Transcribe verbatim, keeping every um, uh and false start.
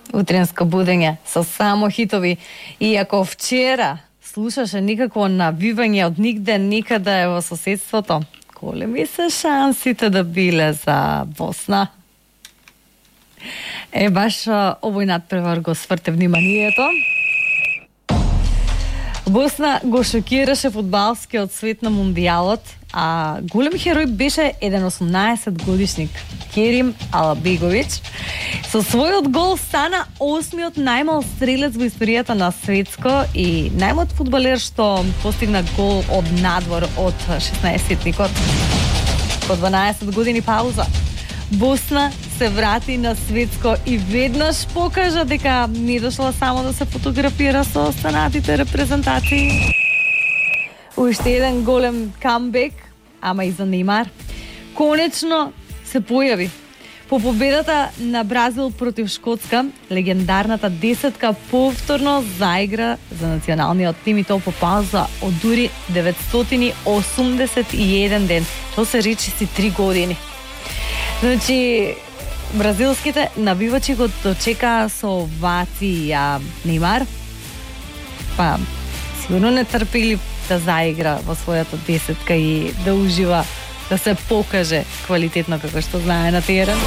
Утренско будење со само хитови. И ако вчера слушаше никакво навивање од нигде никаде во соседството, големи се шансите да биле за Босна. Е, баш овој надпревар го сврте вниманието. Босна го шокираше фудбалскиот свет на мундијалот, а голем херој беше еден осумнаесет годишник Керим Алабеговиќ. Со својот гол стана осмиот најмал стрелец во историјата на светско и најмлад фудбалер што постигна гол од надвор од шеснаесетникот. По дванаесет години пауза, Босна се врати на светско и веднаш покажа дека не дошла само да се фотографира со останатите репрезентации. Уште еден голем камбек, ама и за Неймар, конечно се појави. По победата на Бразил против Шкотска, легендарната десетка повторно заигра за националниот тим и тоа по пауза од дури деветстотини осумдесет и еден ден. Тоа се речиси три години. Значи, бразилските навивачи го дочекаа со овации, а Неймар, па, сигурно не трпели да заигра во својата десетка и да ужива, да се покаже квалитетно како што знае на терен.